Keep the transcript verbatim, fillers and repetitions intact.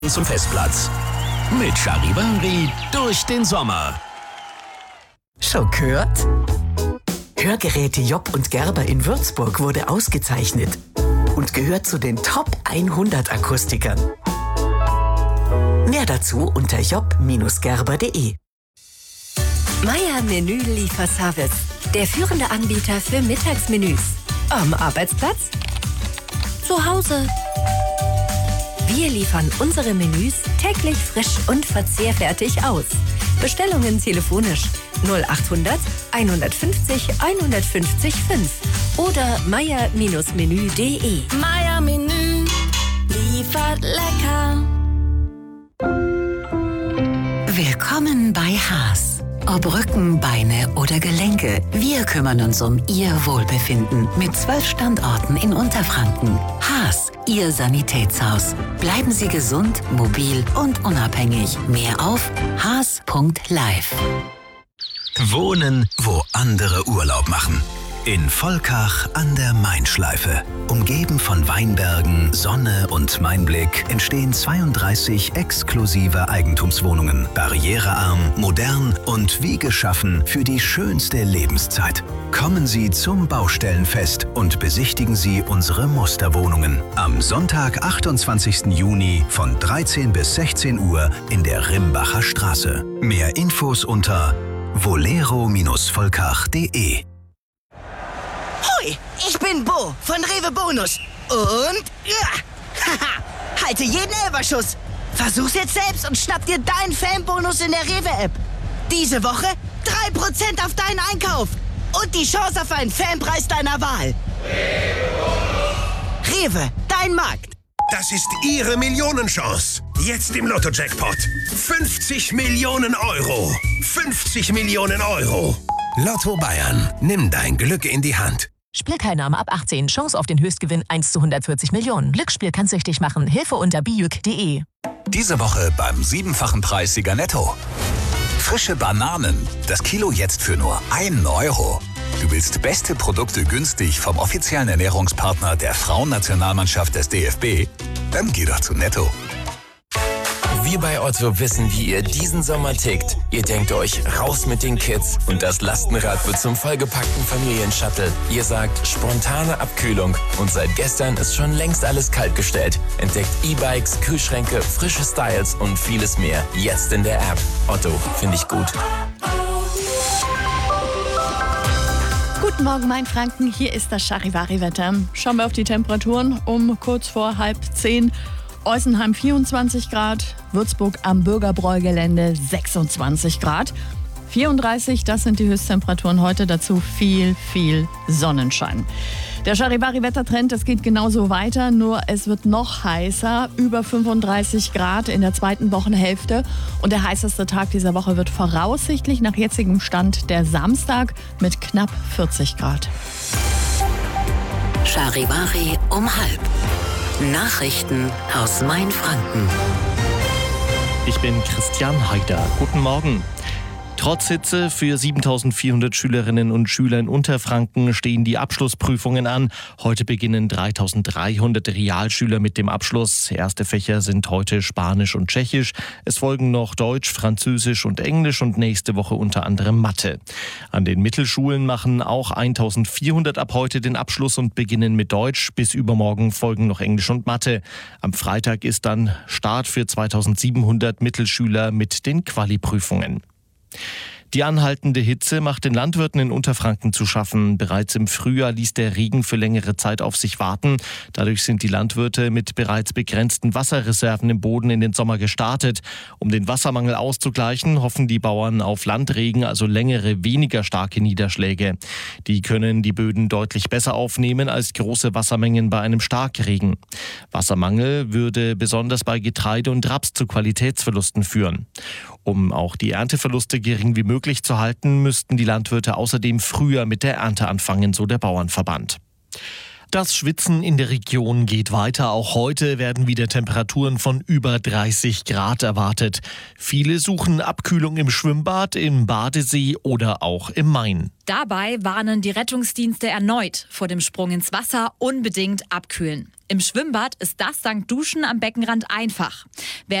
zum Festplatz. Mit Charivari durch den Sommer. Schon gehört? Hörgeräte Job und Gerber in Würzburg wurde ausgezeichnet und gehört zu den Top hundert Akustikern. Mehr dazu unter job Bindestrich gerber punkt de. Meier Menü Lieferservice, der führende Anbieter für Mittagsmenüs. Am Arbeitsplatz? Zu Hause? Wir liefern unsere Menüs täglich frisch und verzehrfertig aus. Bestellungen telefonisch null achthundert einhundertfünfzig einhundertfünfzig fünf oder meier Menü punkt de. Meier Menü liefert lecker. Willkommen bei Haas. Ob Rücken, Beine oder Gelenke, wir kümmern uns um Ihr Wohlbefinden mit zwölf Standorten in Unterfranken. Haas, Ihr Sanitätshaus. Bleiben Sie gesund, mobil und unabhängig. Mehr auf haas punkt live. Wohnen, wo andere Urlaub machen. In Volkach an der Main-Schleife. Umgeben von Weinbergen, Sonne und Mainblick entstehen zweiunddreißig exklusive Eigentumswohnungen. Barrierearm, modern und wie geschaffen für die schönste Lebenszeit. Kommen Sie zum Baustellenfest und besichtigen Sie unsere Musterwohnungen. Am Sonntag, achtundzwanzigsten Juni von dreizehn bis sechzehn Uhr in der Rimbacher Straße. Mehr Infos unter volero Bindestrich volkach punkt de. Hoi, ich bin Bo von Rewe Bonus. Und ja, haha, halte jeden Elberschuss. Versuch's jetzt selbst und schnapp dir deinen Fanbonus in der Rewe-App. Diese Woche drei Prozent auf deinen Einkauf. Und die Chance auf einen Fanpreis deiner Wahl. Rewe, dein Markt. Das ist Ihre Millionenchance. Jetzt im Lotto-Jackpot. fünfzig Millionen Euro. fünfzig Millionen Euro. Lotto Bayern. Nimm dein Glück in die Hand. Spielteilnahme ab achtzehn. Chance auf den Höchstgewinn eins zu hundertvierzig Millionen. Glücksspiel kann süchtig machen. Hilfe unter bijuk punkt de. Diese Woche beim siebenfachen Preissieger Netto. Frische Bananen. Das Kilo jetzt für nur einen Euro. Du willst beste Produkte günstig vom offiziellen Ernährungspartner der Frauennationalmannschaft des D F B? Dann geh doch zu Netto. Wir bei Otto wissen, wie ihr diesen Sommer tickt. Ihr denkt euch, raus mit den Kids und das Lastenrad wird zum vollgepackten Familienshuttle. Ihr sagt, spontane Abkühlung und seit gestern ist schon längst alles kaltgestellt. Entdeckt E-Bikes, Kühlschränke, frische Styles und vieles mehr. Jetzt in der App. Otto, finde ich gut. Guten Morgen, Mainfranken. Hier ist das Charivari-Wetter. Schauen wir auf die Temperaturen um kurz vor halb zehn. Eusenheim vierundzwanzig Grad, Würzburg am Bürgerbräu-Gelände sechsundzwanzig Grad. vierunddreißig, das sind die Höchsttemperaturen heute, dazu viel, viel Sonnenschein. Der Charivari-Wettertrend, das geht genauso weiter, nur es wird noch heißer, über fünfunddreißig Grad in der zweiten Wochenhälfte. Und der heißeste Tag dieser Woche wird voraussichtlich nach jetzigem Stand der Samstag mit knapp vierzig Grad. Charivari um halb. Nachrichten aus Mainfranken. Ich bin Christian Haider. Guten Morgen. Trotz Hitze für siebentausendvierhundert Schülerinnen und Schüler in Unterfranken stehen die Abschlussprüfungen an. Heute beginnen dreitausenddreihundert Realschüler mit dem Abschluss. Erste Fächer sind heute Spanisch und Tschechisch. Es folgen noch Deutsch, Französisch und Englisch und nächste Woche unter anderem Mathe. An den Mittelschulen machen auch eintausendvierhundert ab heute den Abschluss und beginnen mit Deutsch. Bis übermorgen folgen noch Englisch und Mathe. Am Freitag ist dann Start für zweitausendsiebenhundert Mittelschüler mit den Quali-Prüfungen. Die anhaltende Hitze macht den Landwirten in Unterfranken zu schaffen. Bereits im Frühjahr ließ der Regen für längere Zeit auf sich warten. Dadurch sind die Landwirte mit bereits begrenzten Wasserreserven im Boden in den Sommer gestartet. Um den Wassermangel auszugleichen, hoffen die Bauern auf Landregen, also längere, weniger starke Niederschläge. Die können die Böden deutlich besser aufnehmen als große Wassermengen bei einem Starkregen. Wassermangel würde besonders bei Getreide und Raps zu Qualitätsverlusten führen. Um auch die Ernteverluste gering wie möglich zu halten, müssten die Landwirte außerdem früher mit der Ernte anfangen, so der Bauernverband. Das Schwitzen in der Region geht weiter. Auch heute werden wieder Temperaturen von über dreißig Grad erwartet. Viele suchen Abkühlung im Schwimmbad, im Badesee oder auch im Main. Dabei warnen die Rettungsdienste erneut vor dem Sprung ins Wasser, unbedingt abkühlen. Im Schwimmbad ist das dank Duschen am Beckenrand einfach. Wer